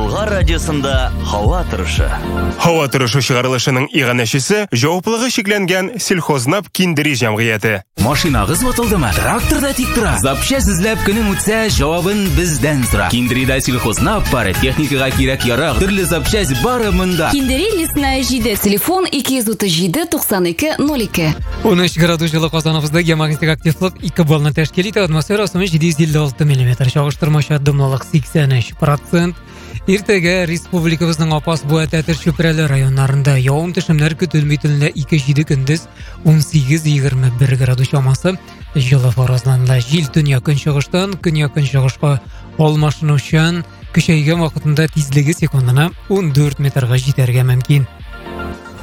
Болгар радиосында һава торышы. Һава торышы чыгарылышының иганәчесе җаваплылыгы шикләнгән сельхознап киндери җәмгыяте. Машинагыз ватылдымы? Тракторда тик тора. Запчасть эзләп көнең үтсә, җавабын бездән сора. Киндерида сельхознап бары, техникага кирәк ярак, төрле запчасть бары монда. Киндери лесная җиде, телефон 237-92-02. 13 градус жылы Казаныбызда геомагнитик активлык 2 баллны тәшкил итә, атмосферасы 756 мм, чагыштырмача дымлылык 83%. Иртәгә республикабызның Апас буа Тәтер Чүпрәле районнарында явым-төшемнәр көтелми, төнлә 2-7 көндез 18-21 градус чамасы җылы фаразланды. Җил төньяк-көнчыгыштан көньяк-көнчыгышка алмашынучан, көчәйгән вакытында тизлеге секундына 14 метрга җитәргә мөмкин.